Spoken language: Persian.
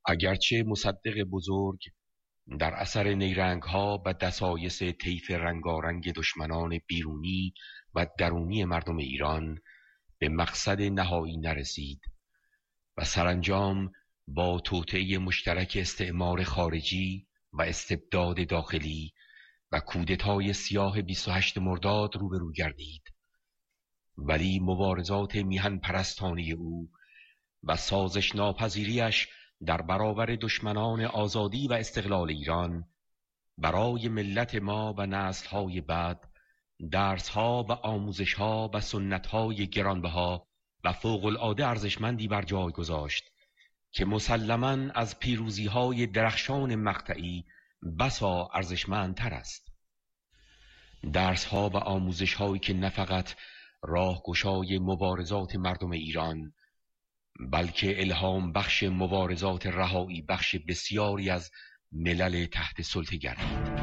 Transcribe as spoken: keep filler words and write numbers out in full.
اگرچه مصدق بزرگ در اثر نیرنگ‌ها و دسایس طیف رنگارنگ دشمنان بیرونی و درونی مردم ایران به مقصد نهایی نرسید و سرانجام با توطئه مشترک استعمار خارجی و استبداد داخلی و کودتای سیاه بیست و هشتم مرداد روبرو گردید، ولی مبارزات میهن پرستانه او و سازش ناپذیریش در برابر دشمنان آزادی و استقلال ایران برای ملت ما و نسل‌های بعد درس‌ها و آموزش‌ها و سنت‌های گرانبها و فوق‌العاده ارزشمندی بر جای گذاشت که مسلماً از پیروزی‌های درخشان مقطعی بسا ارزشمندتر است. درس‌ها و آموزش‌هایی که نه فقط راهگشای مبارزات مردم ایران بلکه الهام بخش مبارزات رهایی بخش بسیاری از ملل تحت سلطه گردید.